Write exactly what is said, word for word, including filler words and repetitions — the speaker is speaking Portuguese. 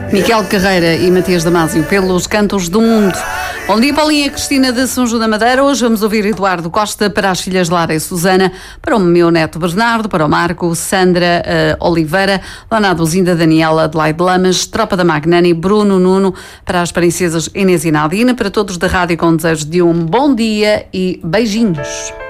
Miquel Carreira e Matias Damasio pelos Cantos do Mundo. Bom dia, Paulinha Cristina de São João da Madeira. Hoje vamos ouvir Eduardo Costa para as filhas Lara e Susana, para o meu neto Bernardo, para o Marco, Sandra uh, Oliveira, Dona Aduzinda, Daniela, Adelaide Lamas, Tropa da Magnani, Bruno Nuno, para as princesas Inês e Nadine, para todos da rádio com desejos de um bom dia e beijinhos.